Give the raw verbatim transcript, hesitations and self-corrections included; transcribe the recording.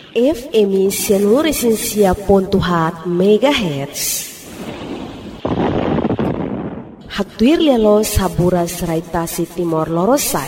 F M Seluruh Pontuhat Megahertz. Hatuir lelo sabura serai tasi Timor Lorosa.